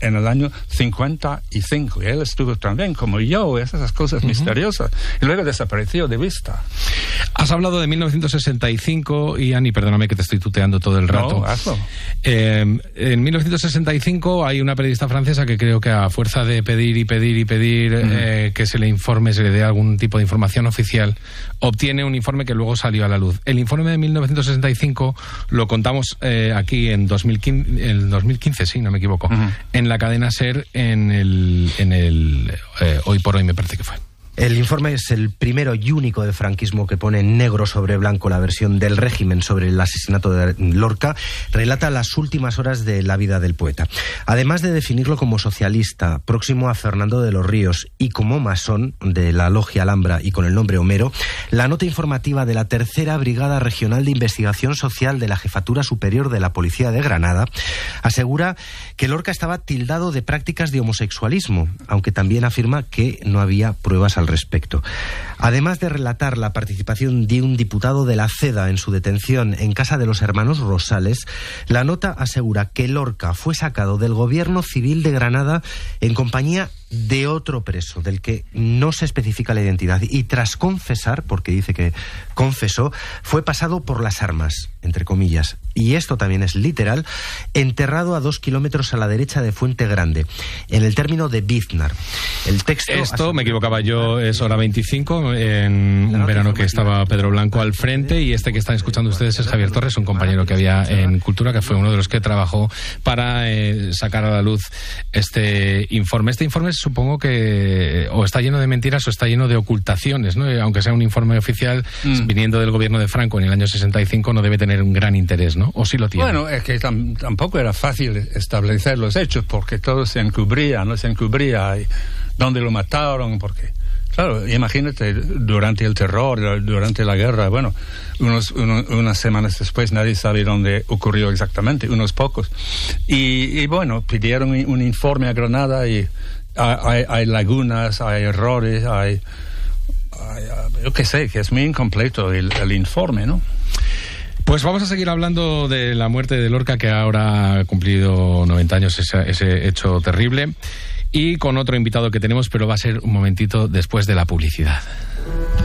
en el año 55. Y él estuvo también, como yo, esas cosas misteriosas. Y luego desapareció de vista. Has hablado de 1965 y, Ani, perdóname que te estoy tuteando todo el rato. No, hazlo. En 1965 hay una periodista francesa que creo que a fuerza de pedir y pedir y pedir que se le informe, se le dé algún tipo de información oficial, obtiene un informe que luego salió a la luz. El informe de 1965 lo contamos aquí en 2015, sí, no me equivoco, en la cadena SER, en el Hoy por Hoy me parece que fue. El informe es el primero y único de franquismo que pone negro sobre blanco la versión del régimen sobre el asesinato de Lorca. Relata las últimas horas de la vida del poeta. Además de definirlo como socialista, próximo a Fernando de los Ríos, y como masón de la Logia Alhambra y con el nombre Homero, la nota informativa de la Tercera Brigada Regional de Investigación Social de la Jefatura Superior de la Policía de Granada asegura que Lorca estaba tildado de prácticas de homosexualismo, aunque también afirma que no había pruebas al respecto. Además de relatar la participación de un diputado de la CEDA en su detención en casa de los hermanos Rosales, la nota asegura que Lorca fue sacado del gobierno civil de Granada en compañía de otro preso, del que no se especifica la identidad, y tras confesar, porque dice que confesó, fue pasado por las armas, entre comillas, y esto también es literal, enterrado a 2 kilómetros a la derecha de Fuente Grande, en el término de Biznar. El texto... Esto, me equivocaba yo, es hora 25, en un verano que estaba Pedro Blanco al frente, y este que están escuchando ustedes es Javier Torres, un compañero que había en Cultura, que fue uno de los que trabajó para sacar a la luz este informe. Este informe supongo que o está lleno de mentiras o está lleno de ocultaciones, ¿no? Aunque sea un informe oficial, viniendo del gobierno de Franco en el año 65, no debe tener un gran interés, ¿no? ¿O sí lo tiene? Bueno, es que tampoco era fácil establecer los hechos, porque todo se encubría, no se encubría, y dónde lo mataron, porque... Claro, imagínate, durante el terror, durante la guerra, bueno, unas semanas después nadie sabe dónde ocurrió exactamente, unos pocos. Y bueno, pidieron un informe a Granada y hay lagunas, hay errores, yo qué sé, que es muy incompleto el informe, ¿no? Pues vamos a seguir hablando de la muerte de Lorca, que ahora ha cumplido 90 años ese hecho terrible, y con otro invitado que tenemos, pero va a ser un momentito después de la publicidad.